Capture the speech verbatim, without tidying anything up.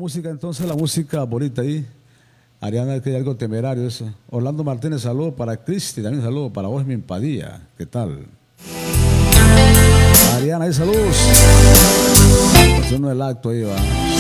música entonces, la música bonita ahí. Ariana, que hay algo temerario eso. Orlando Martínez, saludo para Cristi, también saludo para Osmin Padilla. ¿Qué tal? Ariana, ahí saludos. Haciendo el acto ahí va.